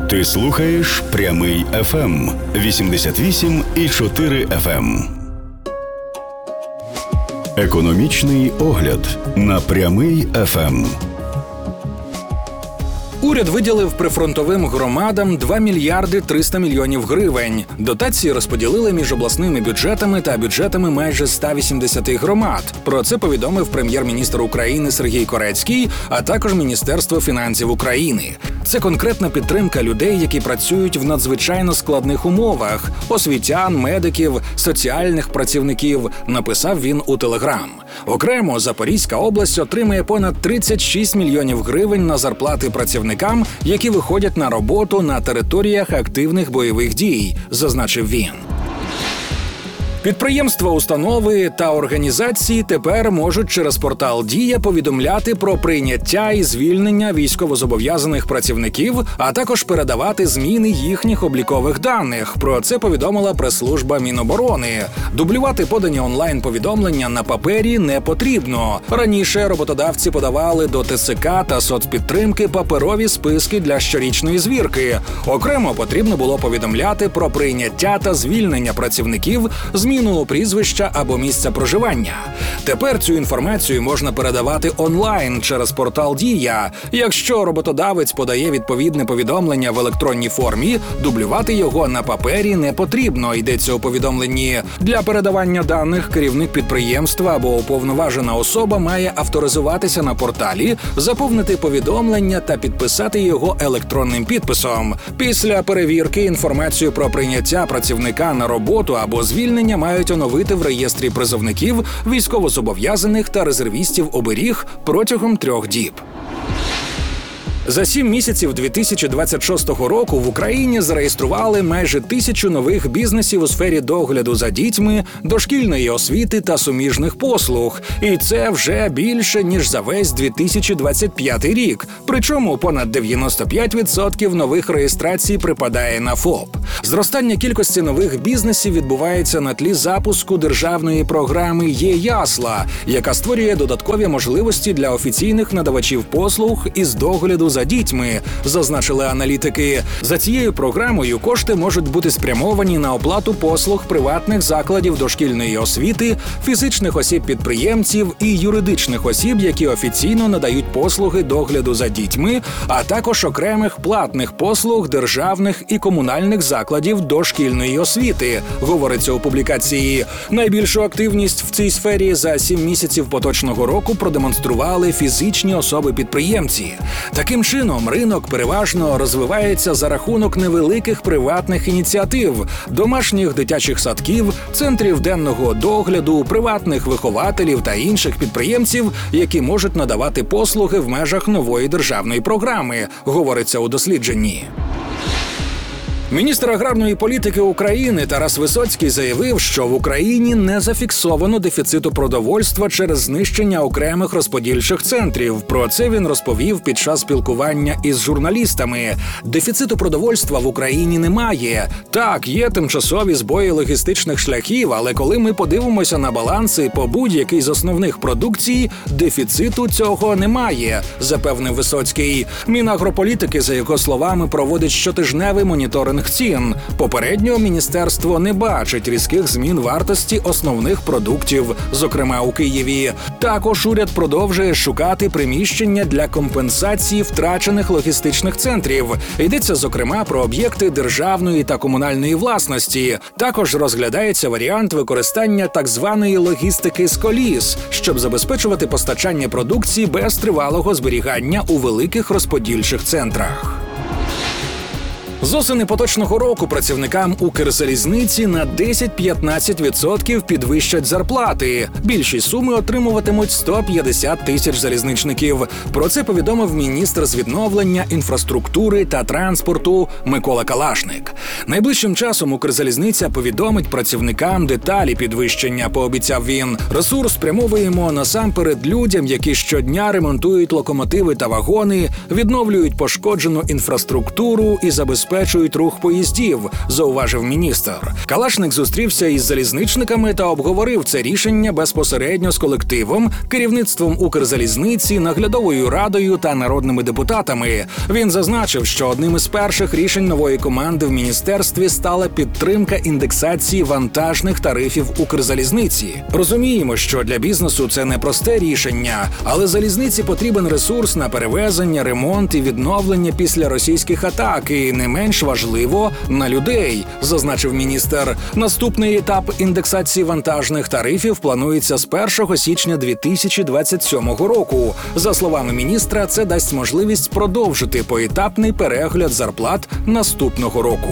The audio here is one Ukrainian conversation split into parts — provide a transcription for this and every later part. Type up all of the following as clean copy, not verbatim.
Ти слухаєш Прямий ФМ 88,4 FM. Економічний огляд на Прямий ФМ. Уряд виділив прифронтовим громадам 2 мільярди 300 мільйонів гривень. Дотації розподілили між обласними бюджетами та бюджетами майже 180 громад. Про це повідомив прем'єр-міністр України Сергій Корецький, а також Міністерство фінансів України. Це конкретна підтримка людей, які працюють в надзвичайно складних умовах – освітян, медиків, соціальних працівників, написав він у Телеграм. Окремо, Запорізька область отримає понад 36 мільйонів гривень на зарплати працівникам, які виходять на роботу на територіях активних бойових дій, зазначив він. Підприємства, установи та організації тепер можуть через портал «Дія» повідомляти про прийняття і звільнення військовозобов'язаних працівників, а також передавати зміни їхніх облікових даних. Про це повідомила прес-служба Міноборони. Дублювати подані онлайн-повідомлення на папері не потрібно. Раніше роботодавці подавали до ТЦК та соцпідтримки паперові списки для щорічної звірки. Окремо потрібно було повідомляти про прийняття та звільнення працівників, зміну прізвища або місця проживання. Тепер цю інформацію можна передавати онлайн через портал «Дія». Якщо роботодавець подає відповідне повідомлення в електронній формі, дублювати його на папері не потрібно, йдеться у повідомленні. Для передавання даних керівник підприємства або уповноважена особа має авторизуватися на порталі, заповнити повідомлення та підписати його електронним підписом. Після перевірки інформацію про прийняття працівника на роботу або звільнення мають оновити в реєстрі призовників, військовозобов'язаних та резервістів оберіг протягом 3 діб. За 7 місяців 2026 року в Україні зареєстрували майже 1000 нових бізнесів у сфері догляду за дітьми, дошкільної освіти та суміжних послуг. І це вже більше, ніж за весь 2025 рік. Причому понад 95% нових реєстрацій припадає на ФОП. Зростання кількості нових бізнесів відбувається на тлі запуску державної програми «Є-Ясла», яка створює додаткові можливості для офіційних надавачів послуг із догляду за дітьми, зазначили аналітики. За цією програмою кошти можуть бути спрямовані на оплату послуг приватних закладів дошкільної освіти, фізичних осіб-підприємців і юридичних осіб, які офіційно надають послуги догляду за дітьми, а також окремих платних послуг державних і комунальних закладів дошкільної освіти, говориться у публікації. Найбільшу активність в цій сфері за 7 місяців поточного року продемонстрували фізичні особи-підприємці. Таким чином, ринок переважно розвивається за рахунок невеликих приватних ініціатив, домашніх дитячих садків, центрів денного догляду, приватних вихователів та інших підприємців, які можуть надавати послуги в межах нової державної програми, говориться у дослідженні. Міністр аграрної політики України Тарас Висоцький заявив, що в Україні не зафіксовано дефіциту продовольства через знищення окремих розподільчих центрів. Про це він розповів під час спілкування із журналістами. Дефіциту продовольства в Україні немає. Так, є тимчасові збої логістичних шляхів, але коли ми подивимося на баланси по будь-якій з основних продукцій, дефіциту цього немає, запевнив Висоцький. Мінагрополітики, за його словами, проводить щотижневий моніторинг цін. Попередньо міністерство не бачить різких змін вартості основних продуктів, зокрема у Києві. Також уряд продовжує шукати приміщення для компенсації втрачених логістичних центрів. Йдеться, зокрема, про об'єкти державної та комунальної власності. Також розглядається варіант використання так званої логістики з коліс, щоб забезпечувати постачання продукції без тривалого зберігання у великих розподільчих центрах. З осені поточного року працівникам Укрзалізниці на 10-15% підвищать зарплати. Більші суми отримуватимуть 150 тисяч залізничників. Про це повідомив міністр з відновлення, інфраструктури та транспорту Микола Калашник. Найближчим часом Укрзалізниця повідомить працівникам деталі підвищення, пообіцяв він. Ресурс спрямовуємо насамперед людям, які щодня ремонтують локомотиви та вагони, відновлюють пошкоджену інфраструктуру і забезпечують забезпечують рух поїздів, зауважив міністр. Калашник зустрівся із залізничниками та обговорив це рішення безпосередньо з колективом, керівництвом Укрзалізниці, наглядовою радою та народними депутатами. Він зазначив, що одним із перших рішень нової команди в міністерстві стала підтримка індексації вантажних тарифів Укрзалізниці. Розуміємо, що для бізнесу це не просте рішення, але залізниці потрібен ресурс на перевезення, ремонт і відновлення після російських атак, і не менш важливо – на людей, зазначив міністр. Наступний етап індексації вантажних тарифів планується з 1 січня 2027 року. За словами міністра, це дасть можливість продовжити поетапний перегляд зарплат наступного року.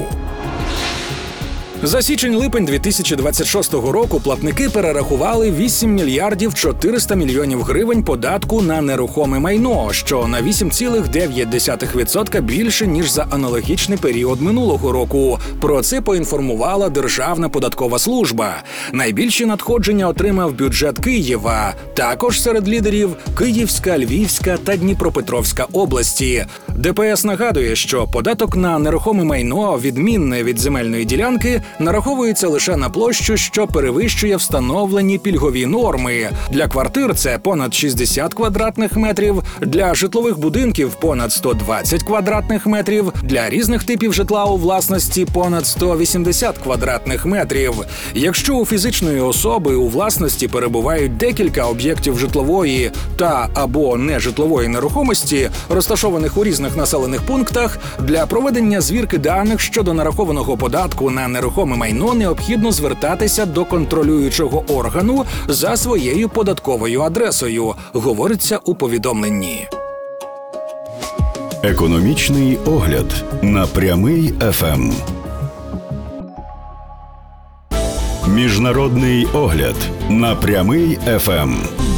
За січень-липень 2026 року платники перерахували 8 мільярдів 400 мільйонів гривень податку на нерухоме майно, що на 8,9% більше, ніж за аналогічний період минулого року. Про це поінформувала Державна податкова служба. Найбільші надходження отримав бюджет Києва. Також серед лідерів Київська, Львівська та Дніпропетровська області. ДПС нагадує, що податок на нерухоме майно, відмінне від земельної ділянки, нараховується лише на площу, що перевищує встановлені пільгові норми. Для квартир це понад 60 квадратних метрів, для житлових будинків понад 120 квадратних метрів, для різних типів житла у власності понад 180 квадратних метрів. Якщо у фізичної особи у власності перебувають декілька об'єктів житлової та або нежитлової нерухомості, розташованих у різних населених пунктах, для проведення звірки даних щодо нарахованого податку на нерухоме майно необхідно звертатися до контролюючого органу за своєю податковою адресою, говориться у повідомленні. Економічний огляд на Прямий ФМ. Міжнародний огляд на Прямий ФМ.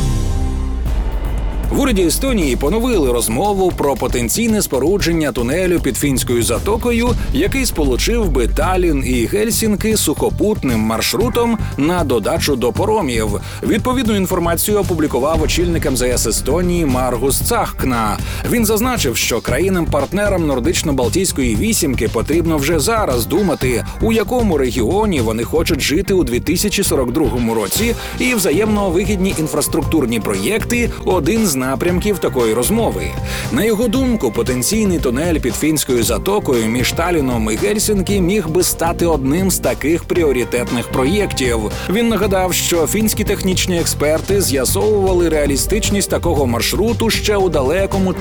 В уряді Естонії поновили розмову про потенційне спорудження тунелю під Фінською затокою, який сполучив би Таллін і Гельсінки сухопутним маршрутом на додачу до поромів. Відповідну інформацію опублікував очільник МЗС Естонії Маргус Цахкна. Він зазначив, що країнам-партнерам Нордично-Балтійської вісімки потрібно вже зараз думати, у якому регіоні вони хочуть жити у 2042 році, і взаємно вигідні інфраструктурні проєкти – один з напрямків такої розмови. На його думку, потенційний тунель під Фінською затокою між Талліном і Гельсінкі міг би стати одним з таких пріоритетних проєктів. Він нагадав, що фінські технічні експерти з'ясовували реалістичність такого маршруту ще у далекому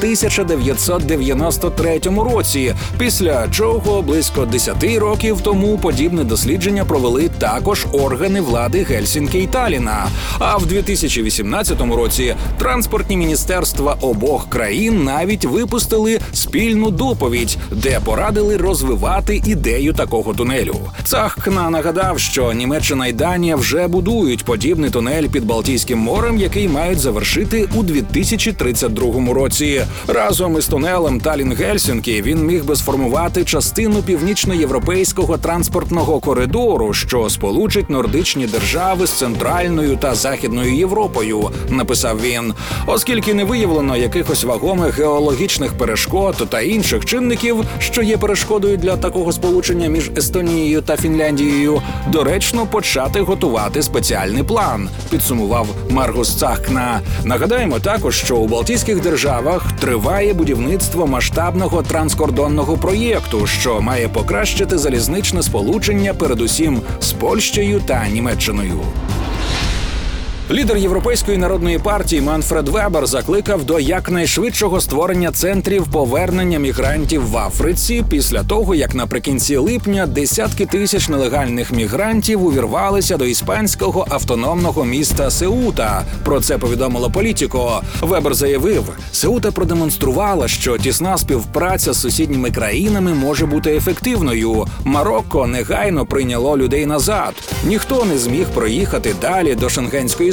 1993 році, після чого близько 10 років тому подібне дослідження провели також органи влади Гельсінкі і Талліна. А в 2018 році транспортні міністерства обох країн навіть випустили спільну доповідь, де порадили розвивати ідею такого тунелю. Цахкна нагадав, що Німеччина і Данія вже будують подібний тунель під Балтійським морем, який мають завершити у 2032 році. Разом із тунелем Таллін-Гельсінкі він міг би сформувати частину північноєвропейського транспортного коридору, що сполучить нордичні держави з Центральною та Західною Європою, написав він. Оскільки не виявлено якихось вагомих геологічних перешкод та інших чинників, що є перешкодою для такого сполучення між Естонією та Фінляндією, доречно почати готувати спеціальний план, підсумував Маргус Цахкна. Нагадаємо також, що у Балтійських державах триває будівництво масштабного транскордонного проєкту, що має покращити залізничне сполучення передусім з Польщею та Німеччиною. Лідер Європейської народної партії Манфред Вебер закликав до якнайшвидшого створення центрів повернення мігрантів в Африці після того, як наприкінці липня десятки тисяч нелегальних мігрантів увірвалися до іспанського автономного міста Сеута. Про це повідомило Політіко. Вебер заявив, Сеута продемонструвала, що тісна співпраця з сусідніми країнами може бути ефективною. Марокко негайно прийняло людей назад. Ніхто не зміг проїхати далі до Шенгенської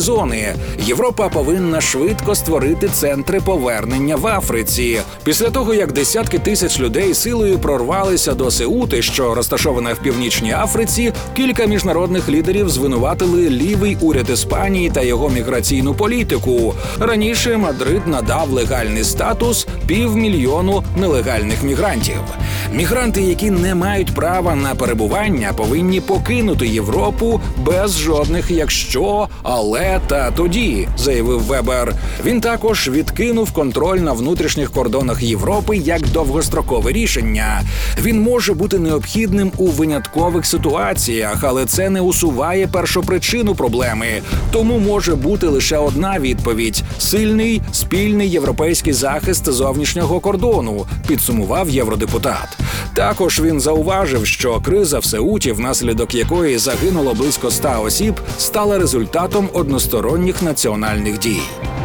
зони. Європа повинна швидко створити центри повернення в Африці. Після того, як десятки тисяч людей силою прорвалися до Сеути, що розташована в Північній Африці, кілька міжнародних лідерів звинуватили лівий уряд Іспанії та його міграційну політику. Раніше Мадрид надав легальний статус 500 000 нелегальних мігрантів. Мігранти, які не мають права на перебування, повинні покинути Європу без жодних «якщо», «але» та «тоді», заявив Вебер. Він також відкинув контроль на внутрішніх кордонах Європи як довгострокове рішення. Він може бути необхідним у виняткових ситуаціях, але це не усуває першопричину проблеми. Тому може бути лише одна відповідь – сильний, спільний європейський захист зовнішнього кордону, підсумував євродепутат. Також він зауважив, що криза в Сеуті, внаслідок якої загинуло близько 100 осіб, стала результатом односторонніх національних дій.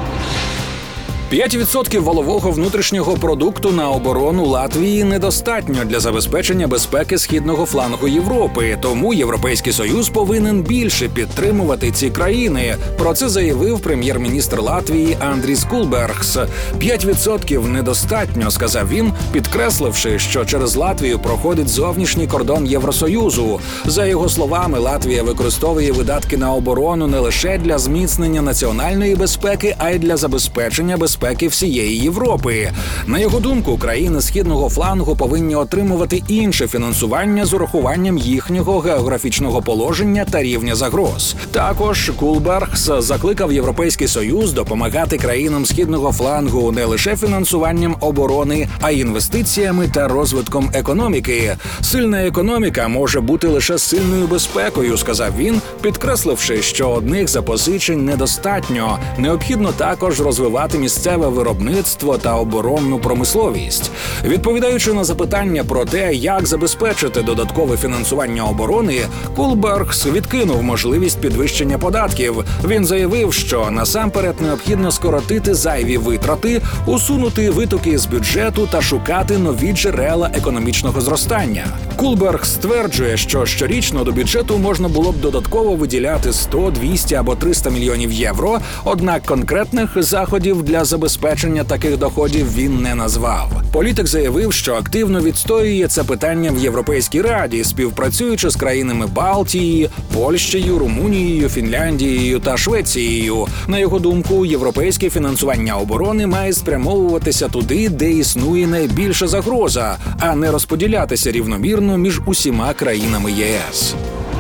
5% валового внутрішнього продукту на оборону Латвії недостатньо для забезпечення безпеки східного флангу Європи, тому Європейський Союз повинен більше підтримувати ці країни. Про це заявив прем'єр-міністр Латвії Андріс Кулбергс. 5% недостатньо, сказав він, підкресливши, що через Латвію проходить зовнішній кордон Євросоюзу. За його словами, Латвія використовує видатки на оборону не лише для зміцнення національної безпеки, а й для забезпечення безпеки всієї Європи. На його думку, країни східного флангу повинні отримувати інше фінансування з урахуванням їхнього географічного положення та рівня загроз. Також Кулбергс закликав Європейський Союз допомагати країнам східного флангу не лише фінансуванням оборони, а й інвестиціями та розвитком економіки. Сильна економіка може бути лише сильною безпекою, сказав він, підкресливши, що одних запозичень недостатньо. Необхідно також розвивати місцеве виробництво та оборонну промисловість. Відповідаючи на запитання про те, як забезпечити додаткове фінансування оборони, Кулбергс відкинув можливість підвищення податків. Він заявив, що насамперед необхідно скоротити зайві витрати, усунути витоки з бюджету та шукати нові джерела економічного зростання. Кулбергс стверджує, що щорічно до бюджету можна було б додатково виділяти 100, 200 або 300 мільйонів євро, однак конкретних заходів для забезпечення таких доходів він не назвав. Політик заявив, що активно відстоює це питання в Європейській Раді, співпрацюючи з країнами Балтії, Польщею, Румунією, Фінляндією та Швецією. На його думку, європейське фінансування оборони має спрямовуватися туди, де існує найбільша загроза, а не розподілятися рівномірно між усіма країнами ЄС.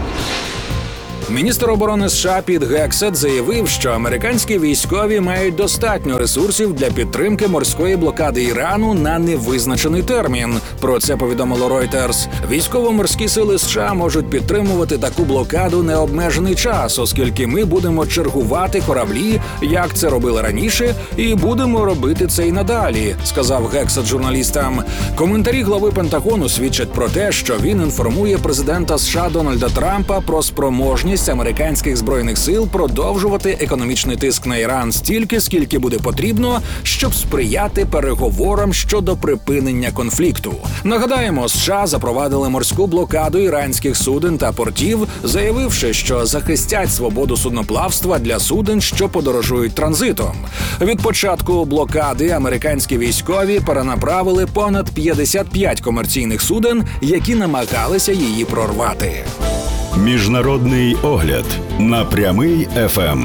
Міністр оборони США Піт Гексет заявив, що американські військові мають достатньо ресурсів для підтримки морської блокади Ірану на невизначений термін. Про це повідомило Reuters. Військово-морські сили США можуть підтримувати таку блокаду необмежений час, оскільки ми будемо чергувати кораблі, як це робили раніше, і будемо робити це й надалі, сказав Гексет журналістам. Коментарі глави Пентагону свідчать про те, що він інформує президента США Дональда Трампа про спроможність американських збройних сил продовжувати економічний тиск на Іран стільки, скільки буде потрібно, щоб сприяти переговорам щодо припинення конфлікту. Нагадаємо, США запровадили морську блокаду іранських суден та портів, заявивши, що захистять свободу судноплавства для суден, що подорожують транзитом. Від початку блокади американські військові перенаправили понад 55 комерційних суден, які намагалися її прорвати. Міжнародний огляд на Прямий ФМ.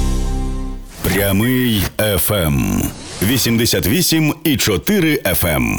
Прямий ФМ. 88,4 ФМ.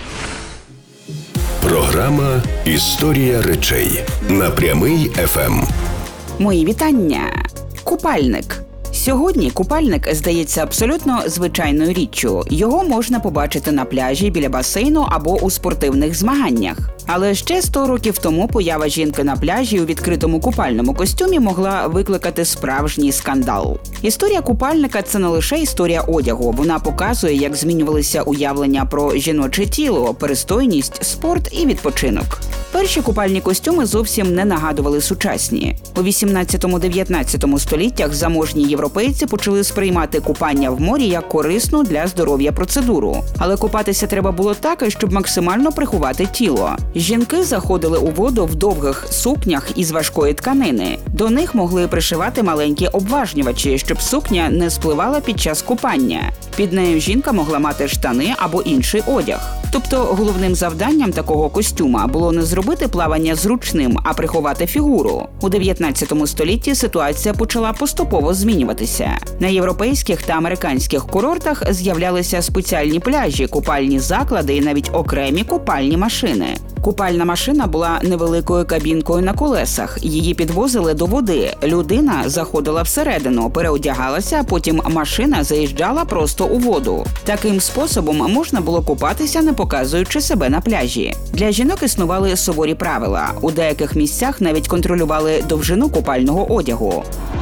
Програма «Історія речей» на Прямий ФМ. Мої вітання. Купальник. Сьогодні купальник здається абсолютно звичайною річчю. Його можна побачити на пляжі, біля басейну або у спортивних змаганнях. Але ще 100 років тому поява жінки на пляжі у відкритому купальному костюмі могла викликати справжній скандал. Історія купальника – це не лише історія одягу. Вона показує, як змінювалися уявлення про жіноче тіло, перестойність, спорт і відпочинок. Перші купальні костюми зовсім не нагадували сучасні. У 18-19 століттях заможні європейці почали сприймати купання в морі як корисну для здоров'я процедуру. Але купатися треба було так, щоб максимально приховати тіло. Жінки заходили у воду в довгих сукнях із важкої тканини. До них могли пришивати маленькі обважнювачі, щоб сукня не спливала під час купання. Під нею жінка могла мати штани або інший одяг. Тобто головним завданням такого костюма було не зробити плавання зручним, а приховати фігуру. У 19 столітті ситуація почала поступово змінюватися. На європейських та американських курортах з'являлися спеціальні пляжі, купальні заклади і навіть окремі купальні машини. Купальна машина була невеликою кабінкою на колесах. Її підвозили до води. Людина заходила всередину, переодягалася, а потім машина заїжджала просто у воду. Таким способом можна було купатися, не показуючи себе на пляжі. Для жінок існували суворі правила. У деяких місцях навіть контролювали довжину купального одягу.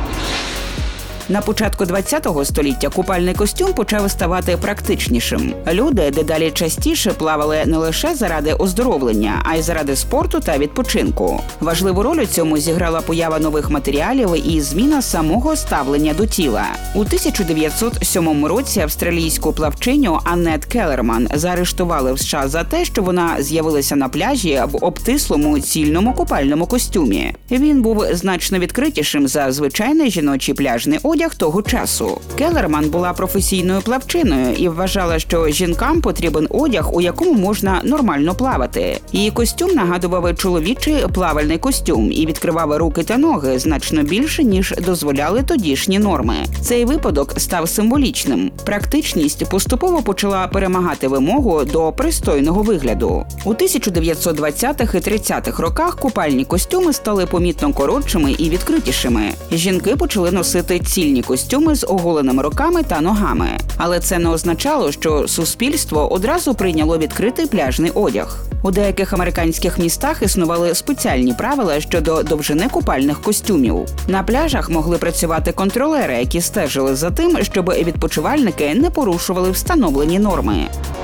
На початку ХХ століття купальний костюм почав ставати практичнішим. Люди дедалі частіше плавали не лише заради оздоровлення, а й заради спорту та відпочинку. Важливу роль у цьому зіграла поява нових матеріалів і зміна самого ставлення до тіла. У 1907 році австралійську плавчиню Аннет Келлерман заарештували в США за те, що вона з'явилася на пляжі в обтислому цільному купальному костюмі. Він був значно відкритішим за звичайний жіночий пляжний одяг того часу. Келлерман була професійною плавчиною і вважала, що жінкам потрібен одяг, у якому можна нормально плавати. Її костюм нагадував чоловічий плавальний костюм і відкривав руки та ноги значно більше, ніж дозволяли тодішні норми. Цей випадок став символічним. Практичність поступово почала перемагати вимогу до пристойного вигляду. У 1920-х і 30-х роках купальні костюми стали помітно коротшими і відкритішими. Жінки почали носити цільні костюми з оголеними руками та ногами. Але це не означало, що суспільство одразу прийняло відкритий пляжний одяг. У деяких американських містах існували спеціальні правила щодо довжини купальних костюмів. На пляжах могли працювати контролери, які стежили за тим, щоб відпочивальники не порушували встановлені норми.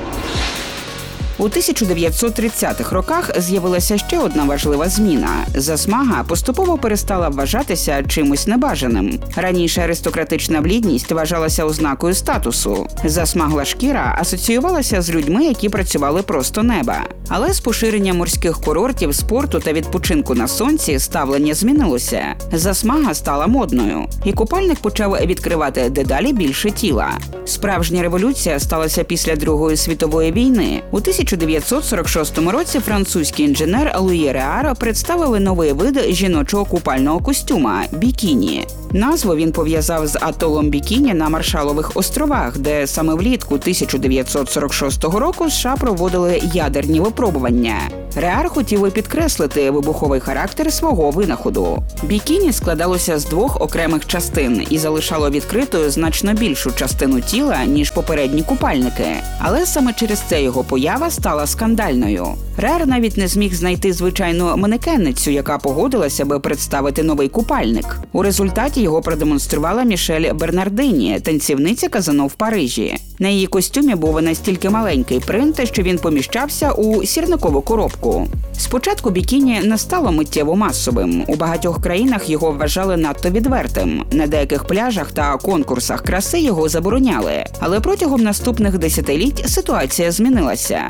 У 1930-х роках з'явилася ще одна важлива зміна. Засмага поступово перестала вважатися чимось небажаним. Раніше аристократична блідність вважалася ознакою статусу. Засмагла шкіра асоціювалася з людьми, які працювали просто неба. Але з поширенням морських курортів, спорту та відпочинку на сонці ставлення змінилося. Засмага стала модною. І купальник почав відкривати дедалі більше тіла. Справжня революція сталася після Другої світової війни. У 1946 році французький інженер Луї Реар представив новий вид жіночого купального костюма – бікіні. Назву він пов'язав з атолом Бікіні на Маршалових островах, де саме влітку 1946 року США проводили ядерні випробування. Реар хотів підкреслити вибуховий характер свого винаходу. Бікіні складалося з двох окремих частин і залишало відкритою значно більшу частину тіла, ніж попередні купальники. Але саме через це його поява стала скандальною. Реар навіть не зміг знайти звичайну манекенницю, яка погодилася би представити новий купальник. У результаті його продемонструвала Мішель Бернардині, танцівниця казино в Парижі. На її костюмі був настільки маленький принт, що він поміщався у сірникову коробку. Спочатку бікіні не стало миттєво масовим. У багатьох країнах його вважали надто відвертим. На деяких пляжах та конкурсах краси його забороняли. Але протягом наступних десятиліть ситуація змінилася.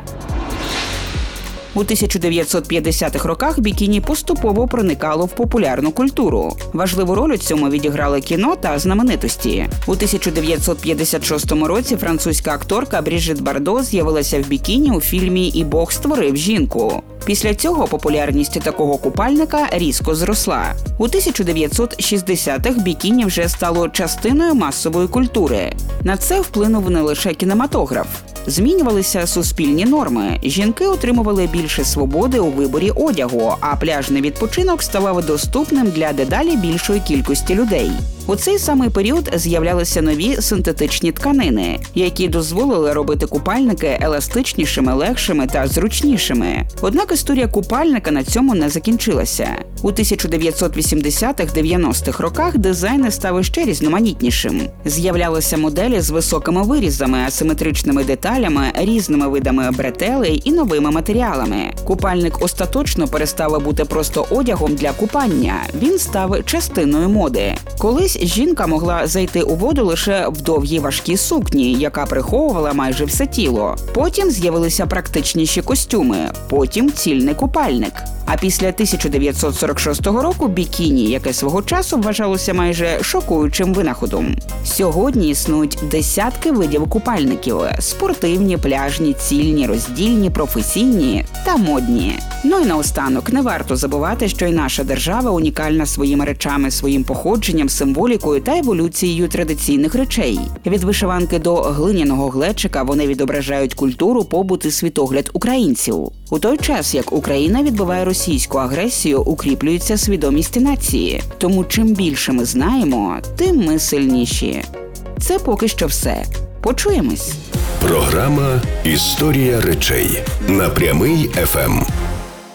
У 1950-х роках бікіні поступово проникало в популярну культуру. Важливу роль у цьому відіграли кіно та знаменитості. У 1956 році французька акторка Бріжит Бардо з'явилася в бікіні у фільмі «І Бог створив жінку». Після цього популярність такого купальника різко зросла. У 1960-х бікіні вже стало частиною масової культури. На це вплинув не лише кінематограф. Змінювалися суспільні норми. Жінки отримували більше свободи у виборі одягу, а пляжний відпочинок ставав доступним для дедалі більшої кількості людей. У цей самий період з'являлися нові синтетичні тканини, які дозволили робити купальники еластичнішими, легшими та зручнішими. Однак історія купальника на цьому не закінчилася. У 1980-90-х роках дизайн став іще різноманітнішим. З'являлися моделі з високими вирізами, асиметричними деталями, різними видами бретелей і новими матеріалами. Купальник остаточно перестав бути просто одягом для купання. Він став частиною моди. Колись жінка могла зайти у воду лише в довгій важкій сукні, яка приховувала майже все тіло. Потім з'явилися практичніші костюми, потім цільний купальник. А після 1946 року бікіні, яке свого часу вважалося майже шокуючим винаходом. Сьогодні існують десятки видів купальників – спортивні, пляжні, цільні, роздільні, професійні та модні. Ну і наостанок, не варто забувати, що і наша держава унікальна своїми речами, своїм походженням, символікою та еволюцією традиційних речей. Від вишиванки до глиняного глечика вони відображають культуру, побут і світогляд українців. У той час, як Україна відбиває російську агресію, укріплюється свідомість нації. Тому чим більше ми знаємо, тим ми сильніші. Це поки що все. Почуємось. Програма «Історія речей» на Прямий ФМ.